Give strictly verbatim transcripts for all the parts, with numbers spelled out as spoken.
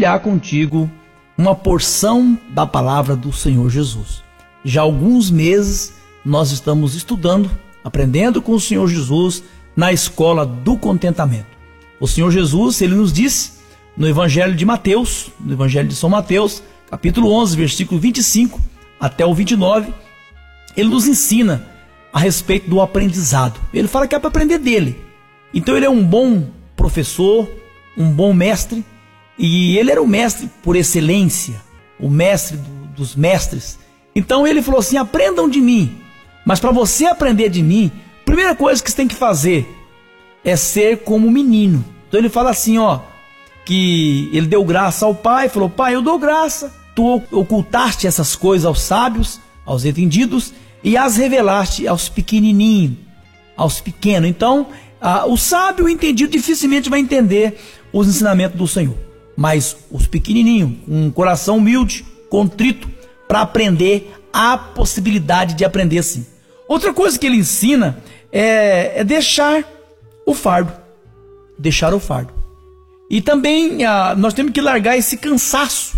compartilhar contigo uma porção da palavra do Senhor Jesus. Já há alguns meses nós estamos estudando, aprendendo com o Senhor Jesus na escola do contentamento. O Senhor Jesus, ele nos diz no Evangelho de Mateus, no Evangelho de São Mateus, capítulo onze, versículo vinte e cinco até o vinte e nove, ele nos ensina a respeito do aprendizado. Ele fala que é para aprender dele. Então ele é um bom professor, um bom mestre, e ele era o mestre por excelência, o mestre do, dos mestres. Então ele falou assim: aprendam de mim. Mas para você aprender de mim, a primeira coisa que você tem que fazer é ser como menino. Então ele fala assim, ó, que ele deu graça ao pai, falou: pai, eu dou graça, tu ocultaste essas coisas aos sábios, aos entendidos, e as revelaste aos pequenininhos, aos pequenos. Então, ah, o sábio, o entendido, dificilmente vai entender os ensinamentos do Senhor. Mas os pequenininhos, com um coração humilde, contrito, para aprender, há possibilidade de aprender sim. Outra coisa que ele ensina é, é deixar o fardo. Deixar o fardo. E também ah, nós temos que largar esse cansaço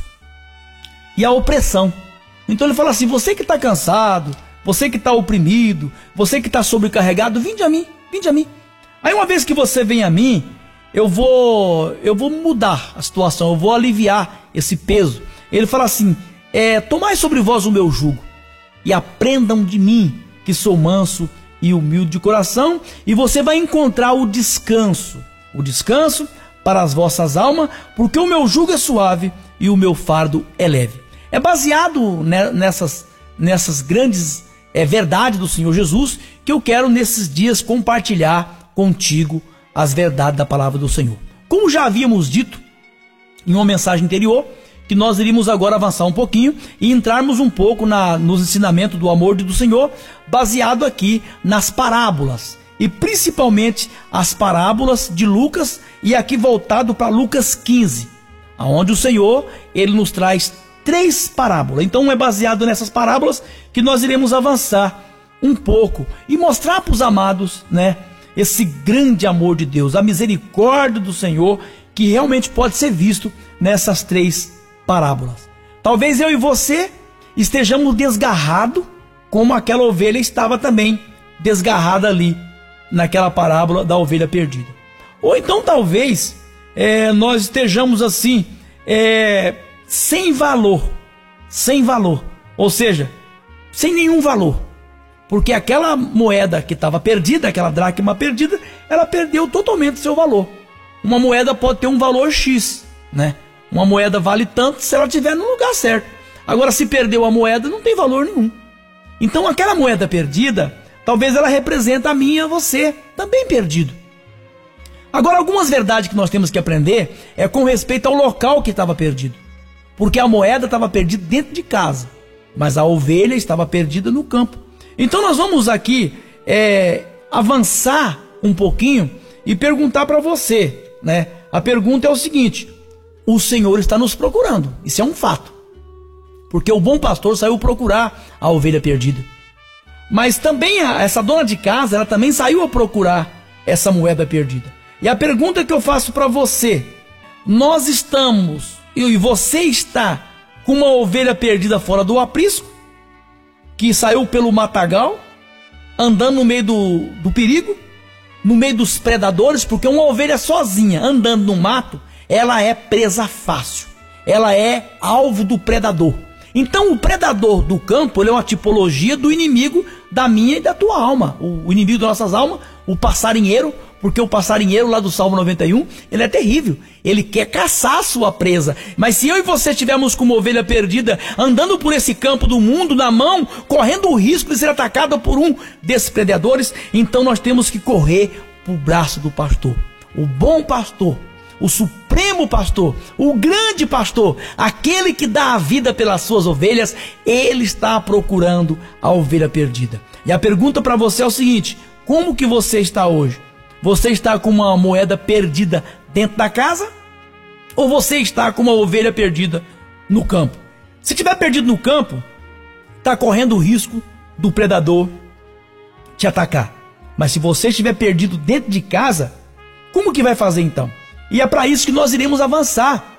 e a opressão. Então ele fala assim: você que está cansado, você que está oprimido, você que está sobrecarregado, vinde a mim, vinde a mim. Aí uma vez que você vem a mim, eu vou, eu vou mudar a situação, eu vou aliviar esse peso. Ele fala assim: é, tomai sobre vós o meu jugo e aprendam de mim, que sou manso e humilde de coração, e você vai encontrar o descanso, o descanso para as vossas almas, porque o meu jugo é suave e o meu fardo é leve. É baseado nessas, nessas grandes é, verdades do Senhor Jesus que eu quero nesses dias compartilhar contigo as verdades da palavra do Senhor. Como já havíamos dito em uma mensagem anterior, que nós iríamos agora avançar um pouquinho e entrarmos um pouco na, nos ensinamentos do amor do Senhor, baseado aqui nas parábolas, e principalmente as parábolas de Lucas, e aqui voltado para Lucas quinze, onde o Senhor ele nos traz três parábolas. Então é baseado nessas parábolas que nós iremos avançar um pouco e mostrar para os amados, né, esse grande amor de Deus, a misericórdia do Senhor, que realmente pode ser visto nessas três parábolas. Talvez eu e você estejamos desgarrados, como aquela ovelha estava também desgarrada ali naquela parábola da ovelha perdida. Ou então talvez é, nós estejamos assim é, sem valor, sem valor, ou seja, sem nenhum valor, porque aquela moeda que estava perdida, aquela dracma perdida, ela perdeu totalmente o seu valor. Uma moeda pode ter um valor X, né? Uma moeda vale tanto se ela estiver no lugar certo. Agora, se perdeu a moeda, não tem valor nenhum. Então, aquela moeda perdida, talvez ela represente a mim e a você, também perdido. Agora, algumas verdades que nós temos que aprender é com respeito ao local que estava perdido. Porque a moeda estava perdida dentro de casa, mas a ovelha estava perdida no campo. Então, nós vamos aqui é, avançar um pouquinho e perguntar para você, né? A pergunta é o seguinte: o Senhor está nos procurando, isso é um fato, porque o bom pastor saiu procurar a ovelha perdida. Mas também a, essa dona de casa, ela também saiu a procurar essa moeda perdida. E a pergunta que eu faço para você: nós estamos, e você está com uma ovelha perdida fora do aprisco, que saiu pelo matagal, andando no meio do, do perigo, no meio dos predadores, porque uma ovelha sozinha, andando no mato, ela é presa fácil, ela é alvo do predador. Então o predador do campo, ele é uma tipologia do inimigo da minha e da tua alma, o inimigo das nossas almas, o passarinheiro, porque o passarinheiro lá do Salmo noventa e um, ele é terrível, ele quer caçar a sua presa. Mas se eu e você estivermos com uma ovelha perdida, andando por esse campo do mundo na mão, correndo o risco de ser atacada por um desses predadores, então nós temos que correr para o braço do pastor, o bom pastor, o supremo pastor, o grande pastor, aquele que dá a vida pelas suas ovelhas. Ele está procurando a ovelha perdida. E a pergunta para você é o seguinte: como que você está hoje? Você está com uma moeda perdida dentro da casa? Ou você está com uma ovelha perdida no campo? Se estiver perdido no campo, está correndo o risco do predador te atacar. Mas se você estiver perdido dentro de casa, como que vai fazer então? E é para isso que nós iremos avançar